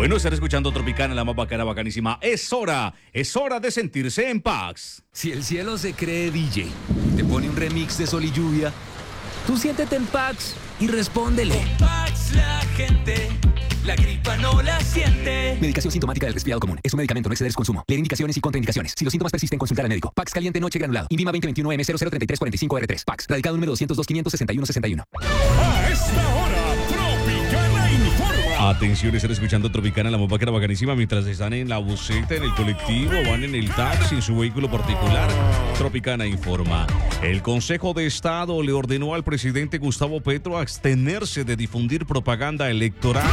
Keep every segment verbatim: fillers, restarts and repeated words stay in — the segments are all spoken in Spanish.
Bueno, estar escuchando Tropicana, la más bacana, bacanísima. Es hora, es hora de sentirse en paz. Si el cielo se cree D J, te pone un remix de Sol y Lluvia, tú siéntete en Pax y respóndele. Con Pax la gente, la gripa no la siente. Medicación sintomática del resfriado común. Es un medicamento, no exceder su consumo. Leer indicaciones y contraindicaciones. Si los síntomas persisten, consultar al médico. Pax caliente noche granulado. INVIMA veinte veintiuno M cero cero treinta y tres cuarenta y cinco R tres. Pax. Radicado número doscientos dos, quinientos sesenta y uno, sesenta y uno. A esta hora, Tropicana informa. Atención, están escuchando Tropicana, la más bacana, bacanísima, mientras están en la buseta, en el colectivo, van en el taxi, en su vehículo particular. Tropicana informa. El Consejo de Estado le ordenó al presidente Gustavo Petro abstenerse de difundir propaganda electoral.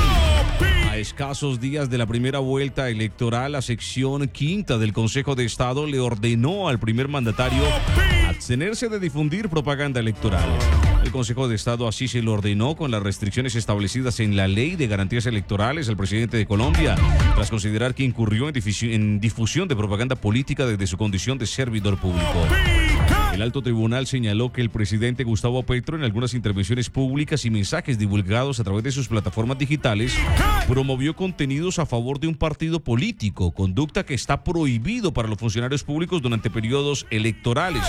A escasos días de la primera vuelta electoral, la sección quinta del Consejo de Estado le ordenó al primer mandatario abstenerse de difundir propaganda electoral. El Consejo de Estado así se lo ordenó con las restricciones establecidas en la Ley de Garantías Electorales al presidente de Colombia, tras considerar que incurrió en difusión, en difusión de propaganda política desde su condición de servidor público. El alto tribunal señaló que el presidente Gustavo Petro, en algunas intervenciones públicas y mensajes divulgados a través de sus plataformas digitales, promovió contenidos a favor de un partido político, conducta que está prohibido para los funcionarios públicos durante periodos electorales.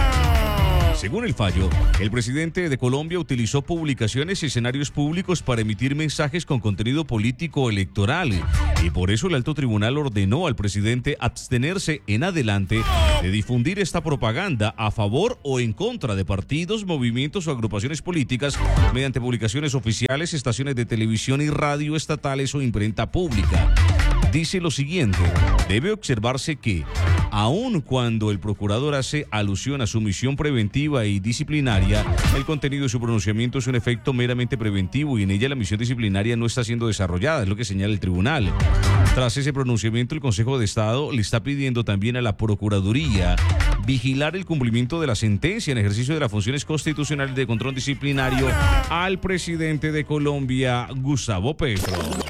Según el fallo, el presidente de Colombia utilizó publicaciones y escenarios públicos para emitir mensajes con contenido político electoral, y por eso el alto tribunal ordenó al presidente abstenerse en adelante de difundir esta propaganda a favor o en contra de partidos, movimientos o agrupaciones políticas mediante publicaciones oficiales, estaciones de televisión y radio estatales o imprenta pública. Dice lo siguiente: debe observarse que, aun cuando el procurador hace alusión a su misión preventiva y disciplinaria, el contenido de su pronunciamiento es un efecto meramente preventivo y en ella la misión disciplinaria no está siendo desarrollada, es lo que señala el tribunal. Tras ese pronunciamiento, el Consejo de Estado le está pidiendo también a la Procuraduría vigilar el cumplimiento de la sentencia en ejercicio de las funciones constitucionales de control disciplinario al presidente de Colombia, Gustavo Petro.